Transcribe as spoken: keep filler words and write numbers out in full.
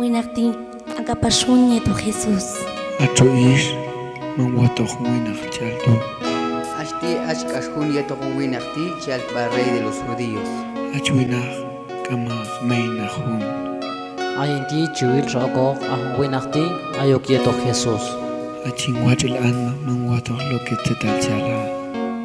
winakti akapashunyeto Jesús. Atoish manguatojuinaj chalto. Ashti ashkashun yatojuinakti chalpa rey de los judíos. Achuinaj kamaj meinajun. Ayinti chuil roko ahwinakti ayokieto Jesús. Achinguachil alma manguatoj lo que te talchala.